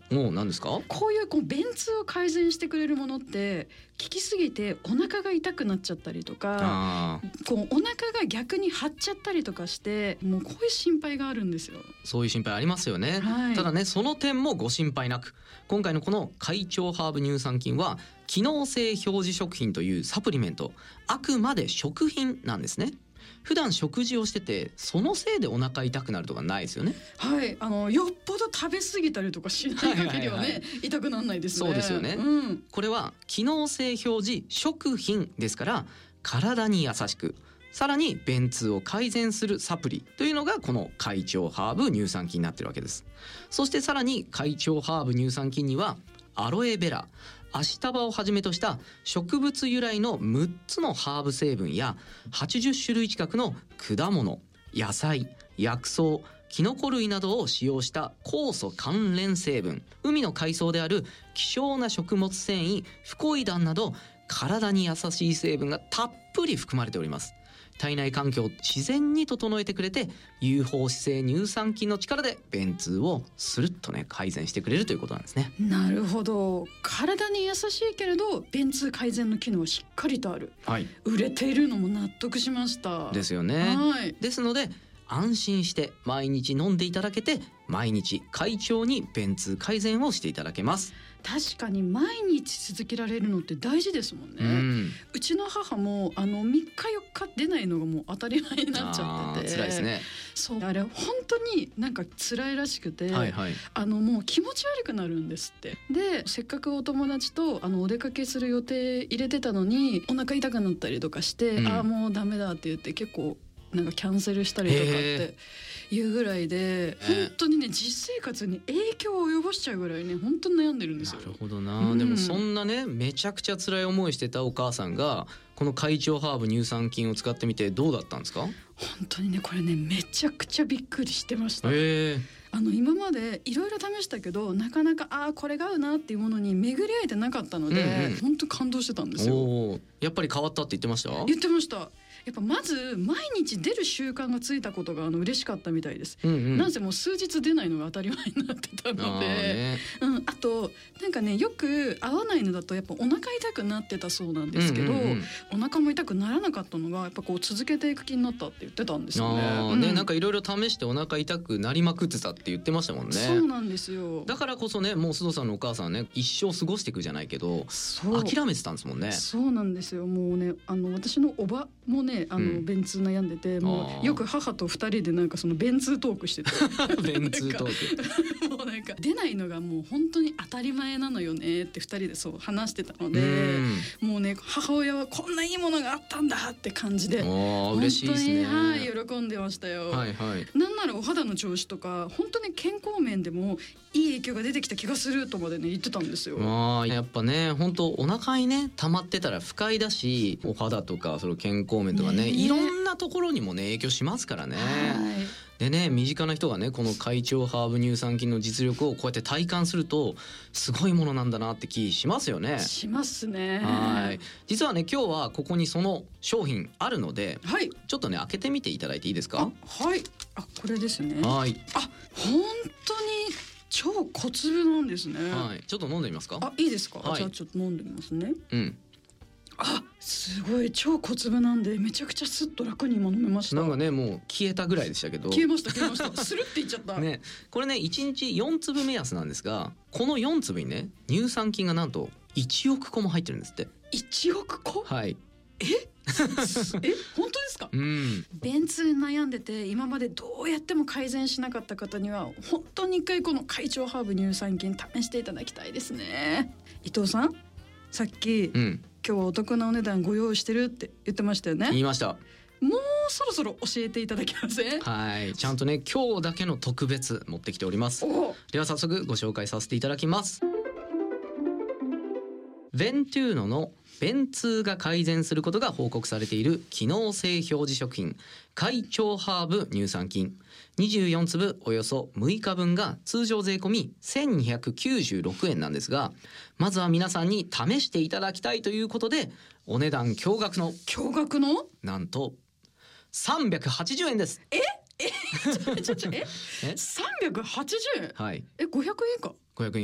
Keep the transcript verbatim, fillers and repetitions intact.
お、何ですか？ こういうこう便通を改善してくれるものって効きすぎてお腹が痛くなっちゃったりとか、こうお腹が逆に張っちゃったりとかして、もうこういう心配があるんですよ。 そういう心配ありますよね、はい、ただねその点もご心配なく、今回のこの快腸ハーブ乳酸菌は機能性表示食品というサプリメント、あくまで食品なんですね。普段食事をしててそのせいでお腹痛くなるとかないですよね。 はい、あのよっぽど食べ過ぎたりとかしない限りはね、はいはいはい、痛くならないですね。 そうですよね、うん、これは機能性表示食品ですから体に優しく、さらに便通を改善するサプリというのがこの快腸ハーブ乳酸菌になってるわけです。そしてさらに快腸ハーブ乳酸菌にはアロエベラ、アシタバをはじめとした植物由来のむっつのハーブ成分やはちじゅっしゅるい近くの果物、野菜、薬草、キノコ類などを使用した酵素関連成分、海の海藻である希少な食物繊維フコイダンなど体に優しい成分がたっぷり含まれております。体内環境を自然に整えてくれて、有包子性乳酸菌の力で便通をスルッとね改善してくれるということなんですね。 なるほど、体に優しいけれど便通改善の機能はしっかりとある、はい、売れているのも納得しました。 ですよね、はい、ですので安心して毎日飲んでいただけて、毎日快調に便通改善をしていただけます。 確かに毎日続けられるのって大事ですもんね、うん、うちの母もあのみっかよっか出ないのがもう当たり前になっちゃってて、 辛いですね。 そう、あれ本当になんか辛いらしくて、はいはい、あのもう気持ち悪くなるんですって。でせっかくお友達とあのお出かけする予定入れてたのにお腹痛くなったりとかして、うん、ああもうダメだって言って結構なんかキャンセルしたりとかっていうぐらいで、本当にね実生活に影響を及ぼしちゃうぐらいね本当に悩んでるんですよ。 なるほどな、うん、でもそんなねめちゃくちゃ辛い思いしてたお母さんがこの快腸ハーブ乳酸菌を使ってみてどうだったんですか？ 本当にねこれねめちゃくちゃびっくりしてました。 へー、 あの今までいろいろ試したけどなかなかあこれが合うなっていうものに巡り合えてなかったので、うんうん、本当感動してたんですよ。 お、やっぱり変わったって言ってました？ 言ってました。やっぱまず毎日出る習慣がついたことがあの嬉しかったみたいです、うんうん、なんせもう数日出ないのが当たり前になってたので、ね、うん、あとなんかねよく合わないのだとやっぱお腹痛くなってたそうなんですけど、うんうんうん、お腹も痛くならなかったのがやっぱこう続けていく気になったって言ってたんですよね。 あ、うん、ね、なんかいろいろ試してお腹痛くなりまくってたって言ってましたもんね。 そうなんですよ。 だからこそねもう須藤さんのお母さんはね一生過ごしていくじゃないけど諦めてたんですもんね。 そうなんですよ。もうねあの私のおばもねあの、うん、便通悩んでて、もうよく母とふたりでなんかその便通トークしてて便通トークもうなんか出ないのがもう本当に当たり前なのよねってふたりでそう話してたので、うもうね母親はこんないいものがあったんだって感じで嬉しいですね。 はい、喜んでましたよ、はいはい、なんならお肌の調子とか本当に健康面でもいい影響が出てきた気がするとまでね言ってたんですよ。 あ、やっぱね本当お腹にね溜まってたら不快だし、お肌とかその健康面とかね、ね、いろんなところにもね影響しますからね。でね身近な人がねこの快腸ハーブ乳酸菌の実力をこうやって体感するとすごいものなんだなって気しますよね。 しますね。 はい、実はね今日はここにその商品あるので、はい、ちょっとね開けてみていただいていいですか？ あ、はい、あ、これですね。 はい、 あ、本当に超小粒なんですね。 はい、ちょっと飲んでみますか？ あ、いいですか？はい、じゃあちょっと飲んでみますね。 うん。 あ、すごい超小粒なんでめちゃくちゃスッと楽に今飲めました。 なんかねもう消えたぐらいでしたけど。 消えました消えましたスルっていっちゃったね、これねいちにちよんつぶ目安なんですが、このよんつぶにね乳酸菌がなんといちおくこも入ってるんですって。 いちおくこ？ はい。 ええ本当ですか？ うん、 便通に悩んでて今までどうやっても改善しなかった方には本当に一回この快腸ハーブ乳酸菌試していただきたいですね。伊藤さんさっき、うん、今日はお得なお値段ご用意してるって言ってましたよね。 言いました。 もうそろそろ教えていただけません？ はい、ちゃんとね今日だけの特別持ってきております。では早速ご紹介させていただきます。ベントゥーノの便通が改善することが報告されている機能性表示食品快腸ハーブ乳酸菌にじゅうよんつぶおよそむいかぶんが通常税込みせんにひゃくきゅうじゅうろくえんなんですが、まずは皆さんに試していただきたいということでお値段驚愕の驚愕のなんとさんびゃくはちじゅうえんです。 ええちょちょちょええさんびゃくはちじゅうえん、 はい、 えごひゃくえんか？ ごひゃくえん